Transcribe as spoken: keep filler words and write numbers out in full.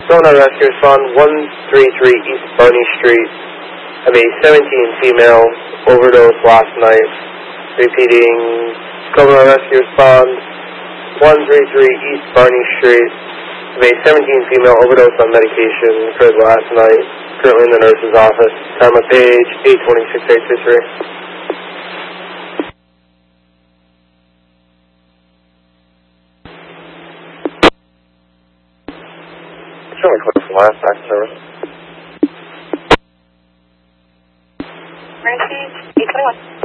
Sonar Rescue Respond one three three East Barney Street. Have a seventeen female overdose last night. Repeating, Sonar Rescue Respond one three three East Barney Street. Have a seventeen female overdose on medication occurred last night. Currently in the nurse's office. Time of page eight twenty-six eight two three. Showing quick from last night service. Mercy, eight twenty-one.